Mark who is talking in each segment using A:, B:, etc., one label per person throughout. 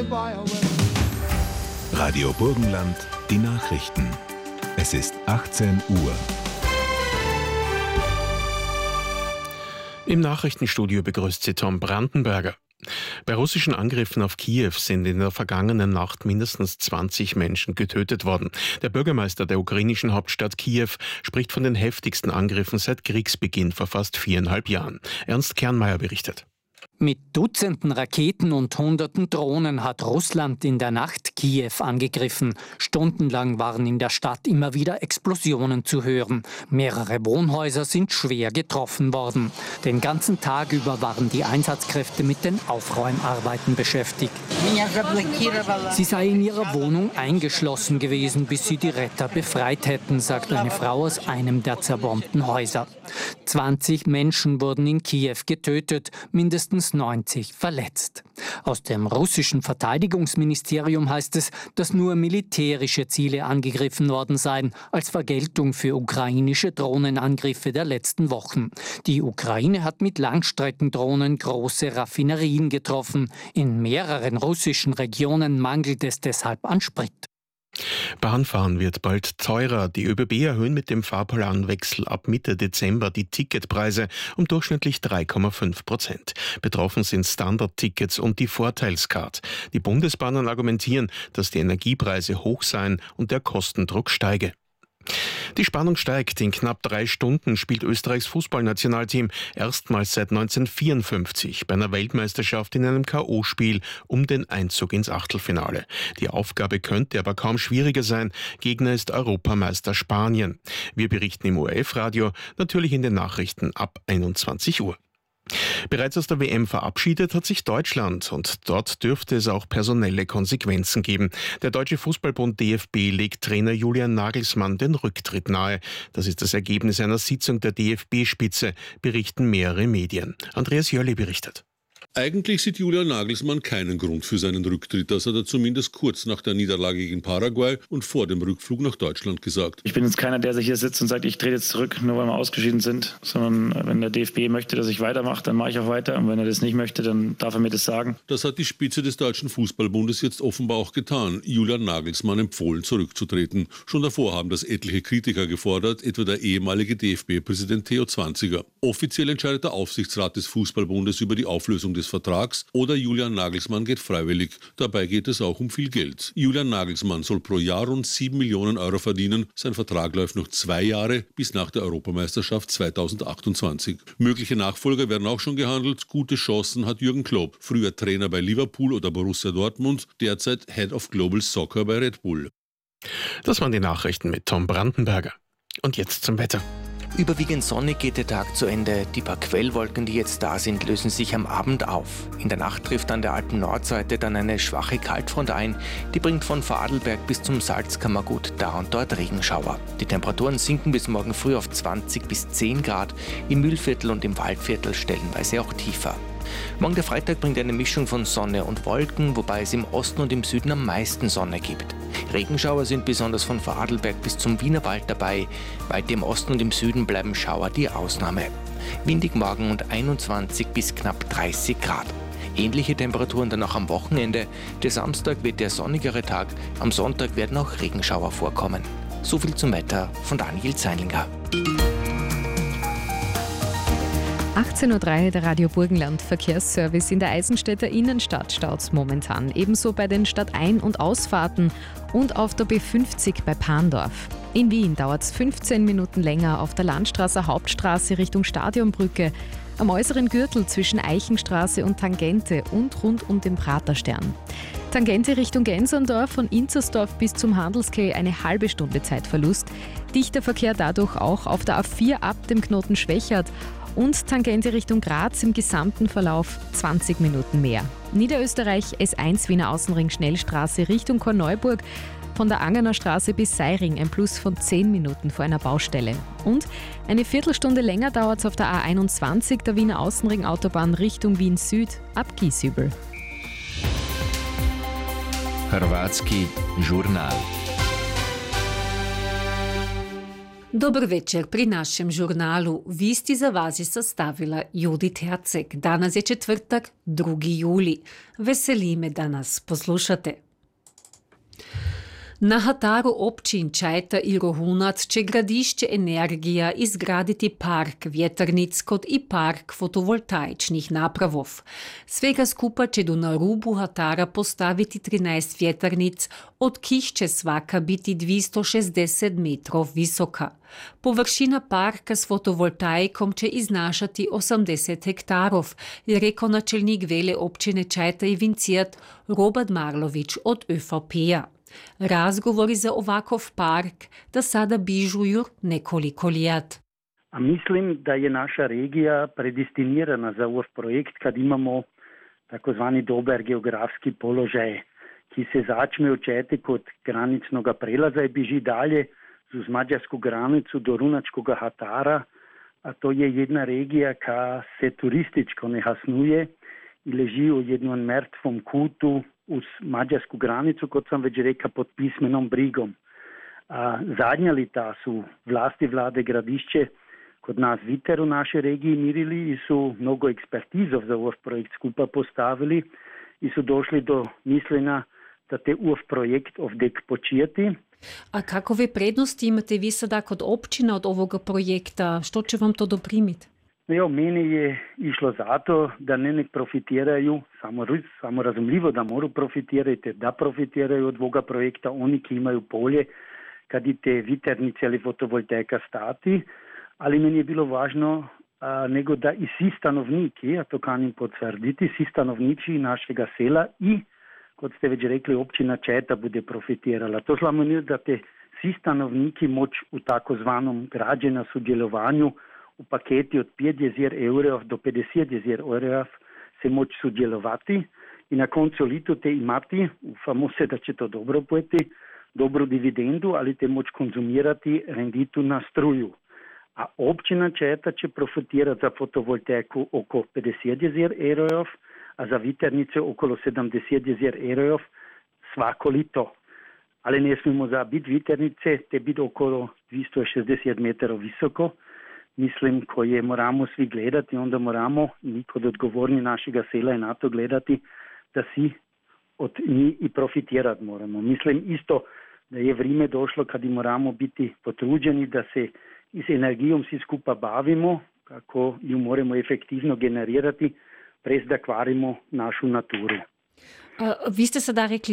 A: Radio Burgenland, die Nachrichten. Es ist 18 Uhr.
B: Im Nachrichtenstudio begrüßt Sie Tom Brandenberger. Bei russischen Angriffen auf Kiew sind in der vergangenen Nacht mindestens 20 Menschen getötet worden. Der Bürgermeister der ukrainischen Hauptstadt Kiew spricht von den heftigsten Angriffen seit Kriegsbeginn vor fast 4,5 Jahren. Ernst Kernmeier berichtet.
C: Mit Dutzenden Raketen und Hunderten Drohnen hat Russland in der Nacht Kiew angegriffen. Stundenlang waren in der Stadt immer wieder Explosionen zu hören. Mehrere Wohnhäuser sind schwer getroffen worden. Den ganzen Tag über waren die Einsatzkräfte mit den Aufräumarbeiten beschäftigt. Sie sei in ihrer Wohnung eingeschlossen gewesen, bis sie die Retter befreit hätten, sagt eine Frau aus einem der zerbombten Häuser. 20 Menschen wurden in Kiew getötet, mindestens 90 verletzt. Aus dem russischen Verteidigungsministerium heißt es, dass nur militärische Ziele angegriffen worden seien, als Vergeltung für ukrainische Drohnenangriffe der letzten Wochen. Die Ukraine hat mit Langstreckendrohnen große Raffinerien getroffen. In mehreren russischen Regionen mangelt es deshalb an Sprit.
B: Bahnfahren wird bald teurer. Die ÖBB erhöhen mit dem Fahrplanwechsel ab Mitte Dezember die Ticketpreise um durchschnittlich 3,5%. Betroffen sind Standardtickets und die Vorteilscard. Die Bundesbahnen argumentieren, dass die Energiepreise hoch seien und der Kostendruck steige. Die Spannung steigt. In knapp 3 Stunden spielt Österreichs Fußballnationalteam erstmals seit 1954 bei einer Weltmeisterschaft in einem K.O.-Spiel um den Einzug ins Achtelfinale. Die Aufgabe könnte aber kaum schwieriger sein. Gegner ist Europameister Spanien. Wir berichten im ORF-Radio, natürlich in den Nachrichten ab 21 Uhr. Bereits aus der WM verabschiedet hat sich Deutschland und dort dürfte es auch personelle Konsequenzen geben. Der Deutsche Fußballbund DFB legt Trainer Julian Nagelsmann den Rücktritt nahe. Das ist das Ergebnis einer Sitzung der DFB-Spitze, berichten mehrere Medien. Andreas Jölli berichtet.
D: Eigentlich sieht Julian Nagelsmann keinen Grund für seinen Rücktritt. Das hat er zumindest kurz nach der Niederlage gegen Paraguay und vor dem Rückflug nach Deutschland gesagt.
E: Ich bin jetzt keiner, der sich hier sitzt und sagt, ich trete jetzt zurück, nur weil wir ausgeschieden sind. Sondern wenn der DFB möchte, dass ich weitermache, dann mache ich auch weiter. Und wenn er das nicht möchte, dann darf er mir das sagen.
D: Das hat die Spitze des Deutschen Fußballbundes jetzt offenbar auch getan. Julian Nagelsmann empfohlen, zurückzutreten. Schon davor haben das etliche Kritiker gefordert, etwa der ehemalige DFB-Präsident Theo Zwanziger. Offiziell entscheidet der Aufsichtsrat des Fußballbundes über die Auflösung des Vertrags oder Julian Nagelsmann geht freiwillig. Dabei geht es auch um viel Geld. Julian Nagelsmann soll pro Jahr rund 7 Millionen Euro verdienen. Sein Vertrag läuft noch 2 Jahre bis nach der Europameisterschaft 2028. Mögliche Nachfolger werden auch schon gehandelt. Gute Chancen hat Jürgen Klopp, früher Trainer bei Liverpool oder Borussia Dortmund, derzeit Head of Global Soccer bei Red Bull.
B: Das waren die Nachrichten mit Tom Brandenberger. Und jetzt zum Wetter.
F: Überwiegend sonnig geht der Tag zu Ende. Die paar Quellwolken, die jetzt da sind, lösen sich am Abend auf. In der Nacht trifft an der Alpen-Nordseite dann eine schwache Kaltfront ein. Die bringt von Vorarlberg bis zum Salzkammergut da und dort Regenschauer. Die Temperaturen sinken bis morgen früh auf 20 bis 10 Grad. Im Mühlviertel und im Waldviertel stellenweise auch tiefer. Morgen der Freitag bringt eine Mischung von Sonne und Wolken, wobei es im Osten und im Süden am meisten Sonne gibt. Regenschauer sind besonders von Vorarlberg bis zum Wienerwald dabei. Weiter im Osten und im Süden bleiben Schauer die Ausnahme. Windig morgen und 21 bis knapp 30 Grad. Ähnliche Temperaturen dann auch am Wochenende. Der Samstag wird der sonnigere Tag, am Sonntag werden auch Regenschauer vorkommen. So viel zum Wetter von Daniel Zeilinger.
G: 18.03 Uhr, der Radio Burgenland Verkehrsservice. In der Eisenstädter Innenstadt staut momentan. Ebenso bei den Stadtein- und Ausfahrten und auf der B50 bei Pandorf. In Wien dauert es 15 Minuten länger auf der Landstraßer Hauptstraße Richtung Stadionbrücke, am äußeren Gürtel zwischen Eichenstraße und Tangente und rund um den Praterstern. Tangente Richtung Genserndorf, von Inzersdorf bis zum Handelskeh eine halbe Stunde Zeitverlust. Dichter Verkehr dadurch auch auf der A4 ab dem Knoten Schwächert und Tangente Richtung Graz im gesamten Verlauf 20 Minuten mehr. Niederösterreich S1 Wiener Außenring Schnellstraße Richtung Korneuburg, von der Angerner Straße bis Seiring ein Plus von 10 Minuten vor einer Baustelle. Und eine Viertelstunde länger dauert es auf der A21 der Wiener Außenring Autobahn Richtung Wien Süd ab Giesübel.
A: Hrvatski Journal.
H: Dober večer pri našem žurnalu. Visti za vas je sastavila Judith Herceg. Danas je četvrtak, 2. juli. Veseli me, da nas poslušate. Na hataru občin Čajta i Rohunac će Gradišće Energija izgraditi park vjetrnic kot i park fotovoltaičnih napravov. Svega skupa će na rubu hatara postaviti 13 vjetrnic, od kih će svaka biti 260 metrov visoka. Površina parka s fotovoltaikom će iznašati 80 hektarov, je rekao načelnik vele općine Čajta i Vinciat Robert Marlović od ÖVP-a. Razgovori za ovakov park da sada bižuju nekoliko let.
I: A mislim da je naša regija predestinirana za ovaj projekt, kad imamo takozvani dober geografski položaj, ki se začne očeti kot graničnoga prelaza i biži dalje z mađarsku granicu do Runačkoga hatara, a to je jedna regija ka se turističko ne hasnuje i leži u jednom mrtvom kutu uz mađarsku granicu, kot sam već rekao, pod pismenom brigom. A zadnja leta su vlasti vlade Gradišće kod nas viter u našoj regiji mirili i su mnogo ekspertizov za ovaj projekt skupa postavili i su došli do mišljenja da te ovaj projekt ovdek počijeti.
H: A kakove prednosti imate vi sada kod općina od ovoga projekta? Što će vam to doprimiti?
I: Meni je išlo zato da ne profitiraju, samo razumljivo da moru profitirati, da profitiraju od ovoga projekta oni ki imaju polje kad i te viternice ili fotovoltaika stati, ali meni je bilo važno nego da i svi stanovniki, a to kanim potvrditi, svi stanovnici našega sela i, kot ste već rekli, općina Čajta bude profitirala. To znamenuje da te svi stanovniki moć u takozvanom građena sudjelovanju u paketi od 5 evrov do 50 evrov se moći sudjelovati i na koncu litu te imati, ufamo se da će to dobro pojeti, dobru dividendu, ali te moći konzumirati renditu na struju. A općina Čajta će profitirati za fotovoltaiku oko 50 evrov, a za viternice okolo 70 evrov svako lito. Ali ne smemo zabiti viternice, te biti okolo 260 metrov visoko. Mislim, koje moramo svi gledati, onda moramo, mi kod odgovorni našega sela je na to gledati, da si od njih i profitirati moramo. Mislim isto da je vrijeme došlo kad i moramo biti potruđeni da se i s energijom svi skupa bavimo, kako ju moramo efektivno generirati, prez da kvarimo našu naturu.
H: Vi ste sada rekli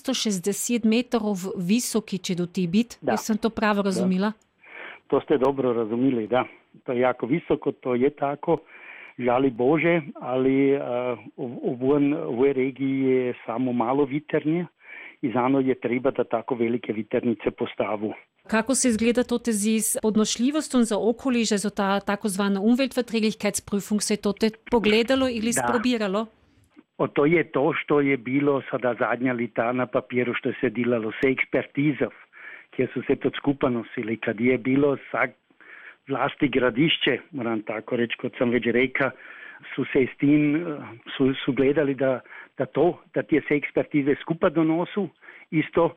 H: 260 metrov visoki će do ti biti, jesam to pravo razumila?
I: Da. To ste dobro razumili, da. To je jako visoko, to je tako, žali Bože, ali u ovoj regiji je samo malo viterni i zano je treba da tako velike viternice postavu.
H: Kako se izgleda to z podnošljivostom za okoliš, za ta takozvana Umweltverträglichkeitsprüfung, se to te pogledalo ili sprobiralo?
I: To je to, što je bilo sada zadnja leta na papiru, što se delalo, vse ekspertizov, kjer su se to skupa nosili, kad je bilo vlasti Gradišće, moram tako reći, kot sam već reka, su se s tim, su gledali da te se ekspertize skupa donosu isto,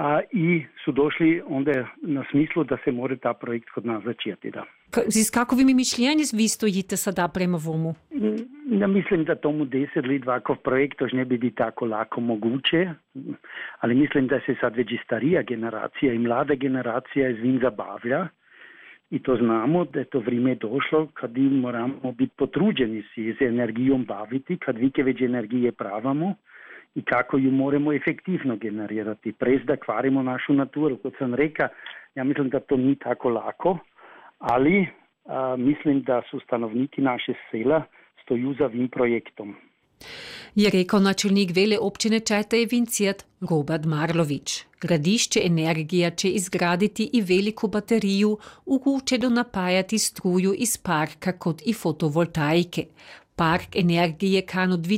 I: i su došli onda na smislu da se mora ta projekt kod nas začeti. Da.
H: S kakovimi mišljenji vi stojite sada prema vomu?
I: Ja mislim da tomu 10 let ovakav projekt už ne bi tako lako moguće, ali mislim da se sad već i starija generacija i mlada generacija z njim zabavlja i to znamo da je to vrijeme došlo kad im moramo biti potruđeni si z energijom baviti, kad vike već energije pravamo i kako ju moramo efektivno generirati, prez da kvarimo našu naturu. Kot sam reka, ja mislim da to ni tako lako, ali mislim da su stanovniki naše sela stoju za ovim projektom.
H: Je rekel načelnik vele občine Čajta i Vinciat Robert Marlović. Gradišće Energija će izgraditi i veliku bateriju, u koju će donapajati struju iz parka kot i fotovoltaike. Park energije kan od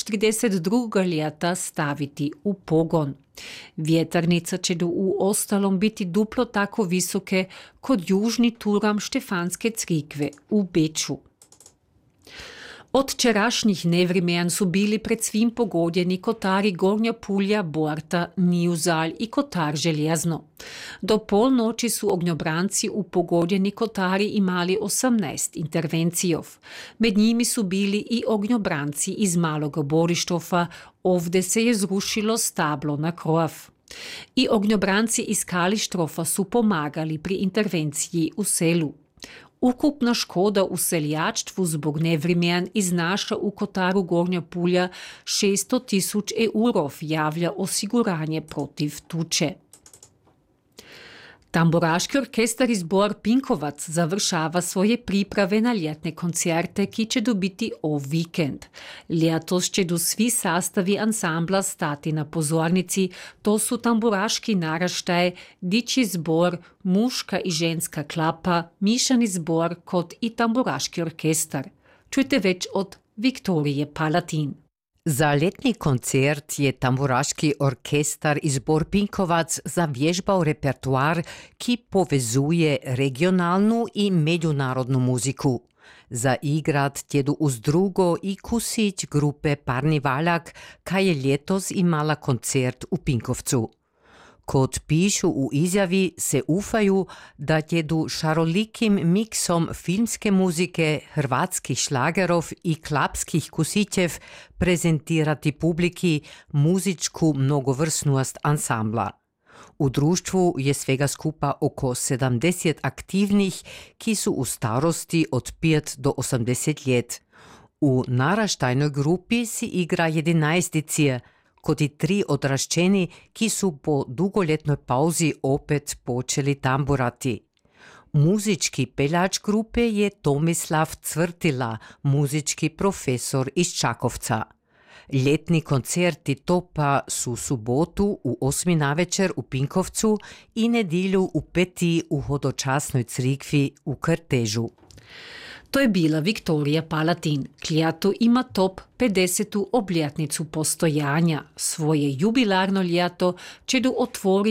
H: 2032. leta staviti u pogon. Vjetrnica će u ostalom biti duplo tako visoke kod južni turam Štefanske crikve u Beču. Od včerašnjih nevrimejan su bili pred svim pogodjeni kotari Gornja Pulja, Borta, Nijuzalj i kotar Željezno. Do polnoći su ognjobranci u pogodjeni kotari imali 18 intervencijov. Med njimi su bili i ognjobranci iz Malog Borištofa, ovde se je zrušilo stablo na krov. I ognjobranci iz Kalištrofa su pomagali pri intervenciji u selu. Ukupna škoda u seljačstvu zbog nevrimejan iznaša u kotaru Gornja Pulja 600.000 eurov, javlja osiguranje protiv tuče. Tamburaški orkestar i zbor Pinkovac završava svoje priprave na ljetne koncerte, ki će dobiti ov vikend. Letos će do svi sastavi ansambla stati na pozornici, to su tamburaški naraštaj, diči zbor, muška i ženska klapa, mišani zbor kot i tamburaški orkestar. Čujte več od Viktorije Palatin.
J: Za letni koncert je tamburaški orkestar i zbor Pinkovac zavježbal repertoar, ki povezuje regionalnu i međunarodnu muziku. Zaigrat tjedu uz drugo i kusić grupe Parni Valjak, kaj je ljetos imala koncert u Pinkovcu. Kot pišu u izjavi, se ufaju da tjedu šarolikim miksom filmske muzike, hrvatskih šlagerov i klapskih kusićev prezentirati publiki muzičku mnogovrsnost ansambla. U društvu je svega skupa oko 70 aktivnih, ki su u starosti od 5 do 80 let. U naraštajnoj grupi si igra 11 kot i 3 odraščeni, ki su po dugoletnoj pauzi opet počeli tamburati. Muzički peljač grupe je Tomislav Cvrtila, muzički profesor iz Čakovca. Ljetni koncerti topa su subotu u 8 navečer u Pinkovcu i nedjelju u 5 u hodočasnoj crikvi u Krtežu.
H: To je bila Viktorija Palatin. Ljeto ima top 50. obljetnicu postojanja. Svoje jubilarno ljeto će do otvori